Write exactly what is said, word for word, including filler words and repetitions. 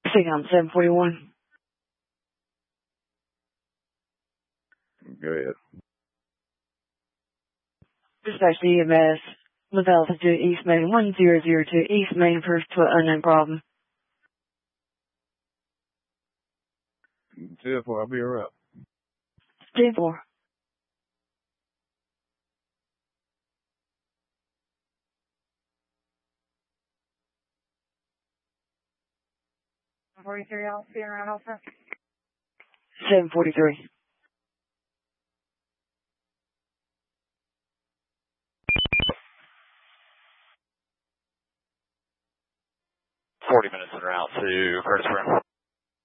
Sam seven forty-one. Go ahead. Dispatch to E M S with altitude East Main one zero zero two East Main first to an unknown problem. ten four, I'll be around. ten four. forty-three, I'll see you around also. seven forty-three. forty minutes en route to Curtisburg.